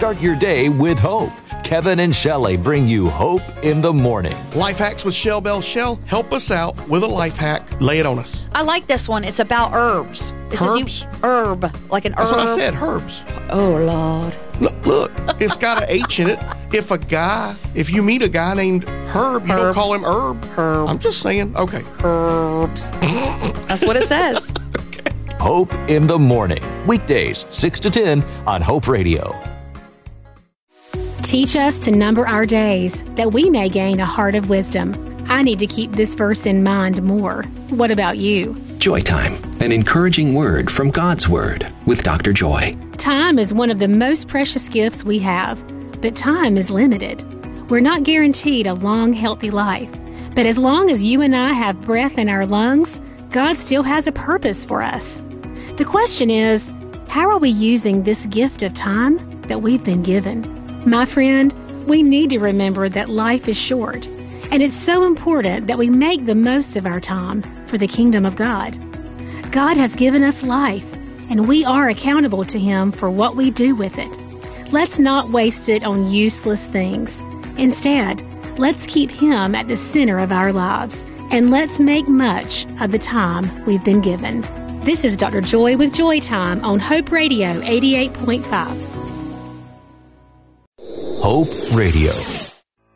Start your day with hope. Kevin and Shelley bring you Hope in the Morning. Life Hacks with Shell Bell. Shell, help us out with a life hack. Lay it on us. I like this one. It's about herbs. It Herbs? herb, like an herb. That's what I said, herbs. Oh, Lord. Look, it's got an H in it. If you meet a guy named Herb, you don't call him Herb. Herb. I'm just saying. Okay. Herbs. That's what it says. Hope in the Morning. Weekdays, 6 to 10 on Hope Radio. Teach us to number our days, that we may gain a heart of wisdom. I need to keep this verse in mind more. What about you? Joy Time, an encouraging word from God's Word with Dr. Joy. Time is one of the most precious gifts we have, but time is limited. We're not guaranteed a long, healthy life. But as long as you and I have breath in our lungs, God still has a purpose for us. The question is, how are we using this gift of time that we've been given? My friend, we need to remember that life is short, and it's so important that we make the most of our time for the kingdom of God. God has given us life, and we are accountable to Him for what we do with it. Let's not waste it on useless things. Instead, let's keep Him at the center of our lives, and let's make much of the time we've been given. This is Dr. Joy with Joy Time on Hope Radio 88.5. Hope Radio.